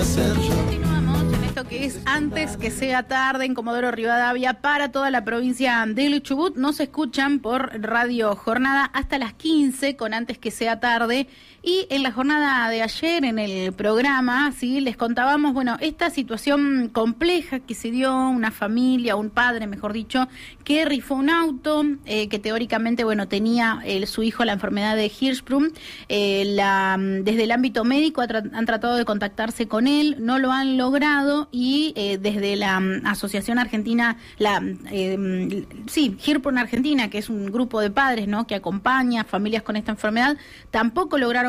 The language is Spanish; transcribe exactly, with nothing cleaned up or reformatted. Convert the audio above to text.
hacer yo. Continuamos en esto que es Antes que sea tarde en Comodoro Rivadavia para toda la provincia del Chubut. Nos escuchan por Radio Jornada hasta las quince con Antes que sea tarde. Y en la jornada de ayer, en el programa, sí, les contábamos, bueno, esta situación compleja que se dio, una familia, un padre, mejor dicho, que rifó un auto, eh, que teóricamente, bueno, tenía eh, su hijo la enfermedad de Hirschsprung. Eh, la, desde el ámbito médico ha tra- han tratado de contactarse con él, no lo han logrado y eh, desde la um, Asociación Argentina, la eh, sí, Hirschsprung Argentina, que es un grupo de padres, ¿no?, que acompaña a familias con esta enfermedad, tampoco lograron